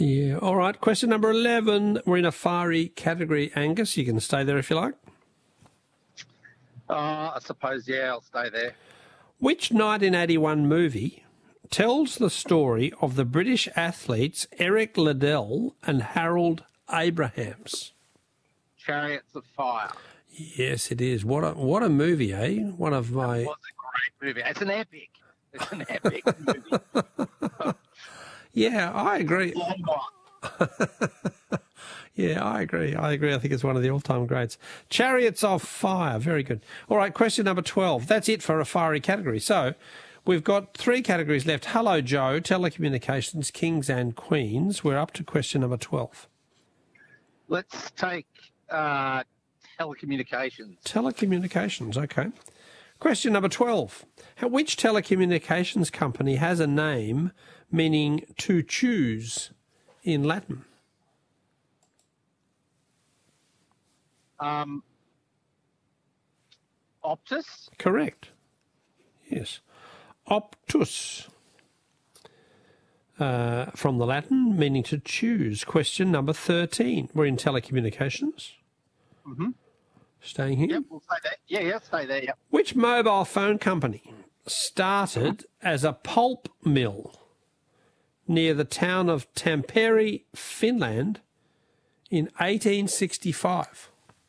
Yeah. All right. Question number 11. We're in a fiery category, Angus. You can stay there if you like. I suppose, yeah, I'll stay there. Which 1981 movie tells the story of the British athletes Eric Liddell and Harold Abrahams? Chariots of Fire. Yes, it is. What a movie, eh? One of my... It was a great movie. It's an epic. It's an epic movie. Yeah, I agree. Long one. Yeah, I agree. I think it's one of the all-time greats. Chariots of Fire. Very good. All right, question number 12. That's it for a fiery category. So we've got 3 categories left. Hello, Joe, telecommunications, kings and queens. We're up to question number 12. Let's take telecommunications. Telecommunications, okay. Question number 12. Which telecommunications company has a name meaning to choose in Latin? Optus? Correct. Yes. Optus. From the Latin, meaning to choose. Question number 13. We're in telecommunications. Mm-hmm. Staying here? Yep, we'll stay there. Yeah, stay there, yep. Which mobile phone company started as a pulp mill near the town of Tampere, Finland, in 1865?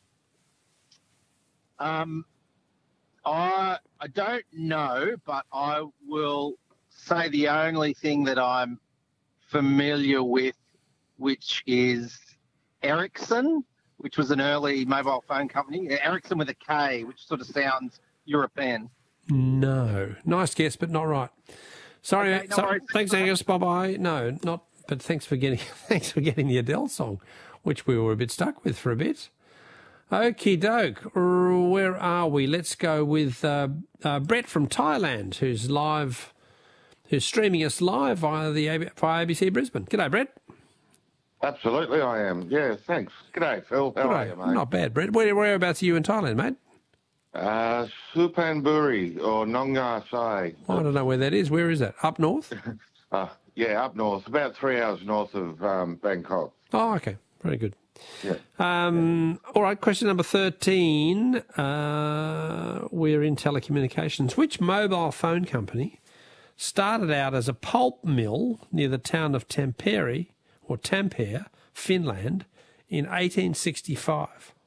I don't know, but I will say the only thing that I'm familiar with, which is Ericsson, which was an early mobile phone company. Ericsson with a K, which sort of sounds European. No. Nice guess, but not right. Sorry. Okay, no worries. Thanks, Angus. Bye-bye. No, not. But thanks for getting the Adele song, which we were a bit stuck with for a bit. Okie doke. Where are we? Let's go with Brett from Thailand, who's streaming us live via ABC Brisbane. G'day, Brett. Absolutely, I am. Yeah, thanks. G'day, Phil. How are you, mate? Not bad, Brett. Whereabouts are you in Thailand, mate? Suphanburi or Nong Nga Sai. I don't know where that is. Where is that? Up north? Yeah, up north, about 3 hours north of Bangkok. Oh, okay. Very good. Yeah. All right, question number 13. We're in telecommunications. Which mobile phone company started out as a pulp mill near the town of Tampere, Finland, in 1865?